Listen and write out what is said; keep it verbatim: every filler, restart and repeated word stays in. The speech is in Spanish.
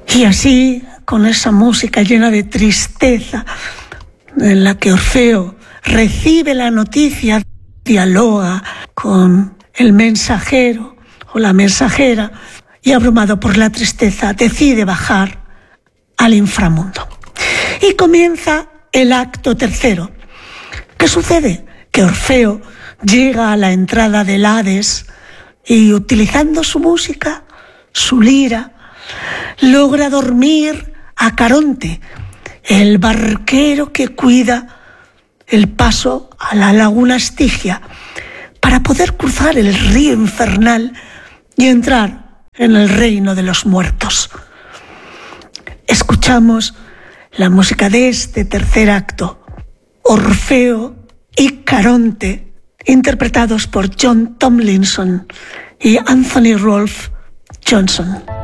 Y así, con esa música llena de tristeza, en la que Orfeo recibe la noticia, dialoga con el mensajero o la mensajera y, abrumado por la tristeza, decide bajar al inframundo. Y comienza el acto tercero. ¿Qué sucede? Que Orfeo llega a la entrada del Hades y, utilizando su música, su lira, logra dormir a Caronte, el barquero que cuida el paso a la laguna Estigia, para poder cruzar el río infernal y entrar en el reino de los muertos. Escuchamos la música de este tercer acto, Orfeo y Caronte, interpretados por John Tomlinson y Anthony Rolfe Johnson.